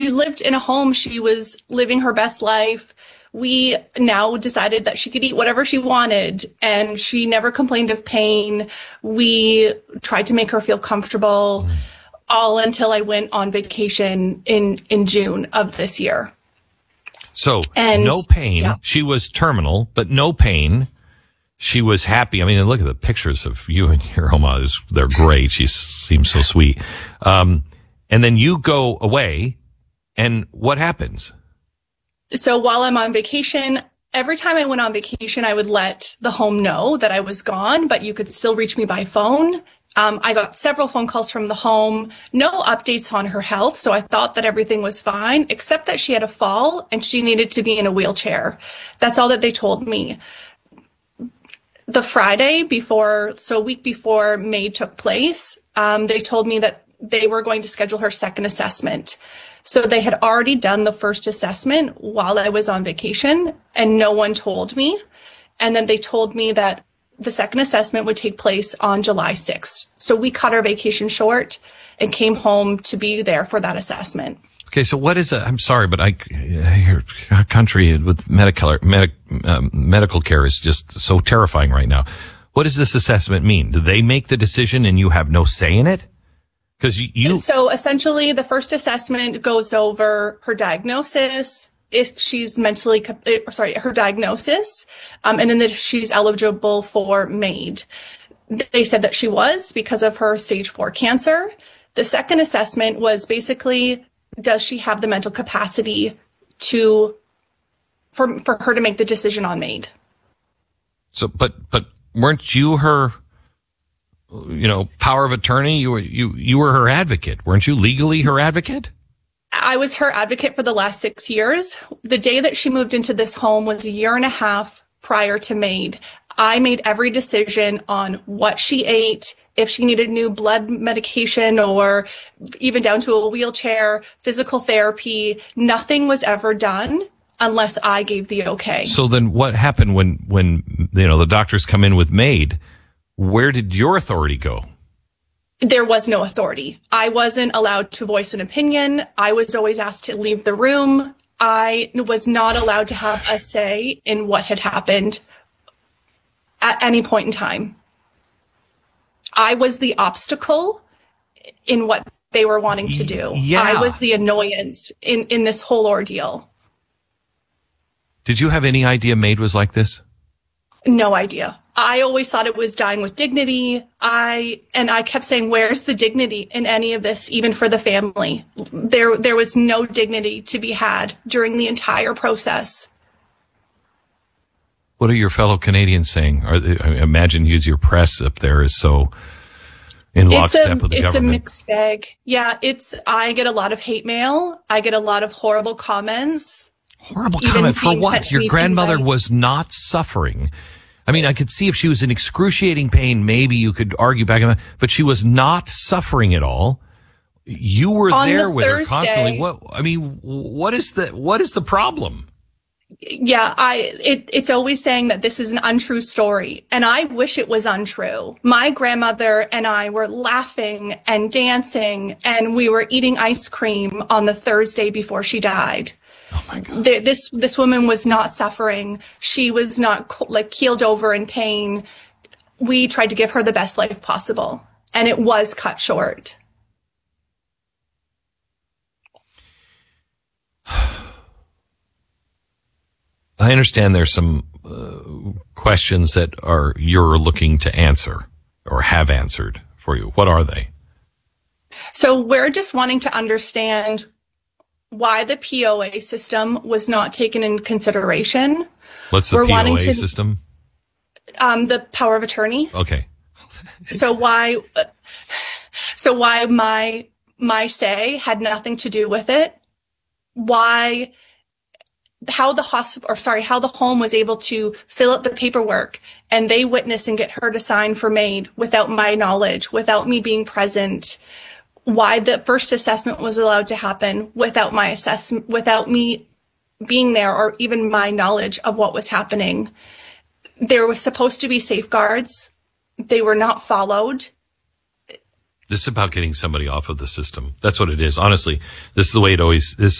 she lived in a home. She was living her best life. We now decided that she could eat whatever she wanted, and she never complained of pain. We tried to make her feel comfortable, all until I went on vacation in June of this year. So, no pain. Yeah. She was terminal, but no pain. She was happy. I mean, look at the pictures of you and your Oma. They're great. She seems so sweet. And then you go away, and what happens? So while I'm on vacation, every time I went on vacation, I would let the home know that I was gone, but you could still reach me by phone. I got several phone calls from the home, no updates on her health. So I thought that everything was fine, except that she had a fall and she needed to be in a wheelchair. That's all that they told me. The Friday before, so a week before MAID took place, they told me that they were going to schedule her second assessment. So they had already done the first assessment while I was on vacation, and no one told me. And then they told me that the second assessment would take place on July 6th. So we cut our vacation short and came home to be there for that assessment. Okay, so what is I'm sorry, but your country with medical care is just so terrifying right now. What does this assessment mean? Do they make the decision and you have no say in it? Because So essentially, the first assessment goes over her diagnosis, if she's her diagnosis, and then if she's eligible for MAID. They said that she was because of her stage 4 cancer. The second assessment was basically, does she have the mental capacity for her to make the decision on MAID? So, but weren't you her, power of attorney? You were her advocate. Weren't you legally her advocate? I was her advocate for the last 6 years. The day that she moved into this home was a year and a half prior to MAID. I made every decision on what she ate, if she needed new blood medication, or even down to a wheelchair, physical therapy. Nothing was ever done unless I gave the okay. So then what happened when the doctors come in with MAID? Where did your authority go? There was no authority. I wasn't allowed to voice an opinion. I was always asked to leave the room. I was not allowed to have a say in what had happened at any point in time. I was the obstacle in what they were wanting to do. Yeah. I was the annoyance in this whole ordeal. Did you have any idea MAID was like this? No idea. I always thought it was dying with dignity. I kept saying, where's the dignity in any of this, even for the family? There was no dignity to be had during the entire process. What are your fellow Canadians saying? I imagine your press up there is so in lockstep with the government. It's a mixed bag. Yeah, I get a lot of hate mail. I get a lot of horrible comments. Horrible comment for what? Your grandmother was not suffering. I mean, I could see if she was in excruciating pain, maybe you could argue back on that, but she was not suffering at all. You were there with her constantly. What is the problem? Yeah, it's always saying that this is an untrue story, and I wish it was untrue. My grandmother and I were laughing and dancing, and we were eating ice cream on the Thursday before she died. Oh my God. This woman was not suffering. She was not keeled over in pain. We tried to give her the best life possible, and it was cut short. I understand there's some questions that you're looking to answer or have answered for you. What are they? So we're just wanting to understand why the POA system was not taken into consideration. What's the POA system? The power of attorney. Okay. So why my say had nothing to do with it? How the home was able to fill out the paperwork and they witness and get her to sign for MAID without my knowledge, without me being present. Why the first assessment was allowed to happen without my assessment, without me being there or even my knowledge of what was happening. There was supposed to be safeguards. They were not followed. This is about getting somebody off of the system. That's what it is. Honestly, this is the way it always is.